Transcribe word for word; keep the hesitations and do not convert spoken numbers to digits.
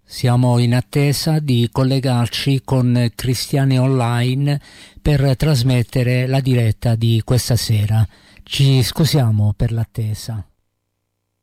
Siamo in attesa di collegarci con Cristiane Online per trasmettere la diretta di questa sera. Ci scusiamo per l'attesa.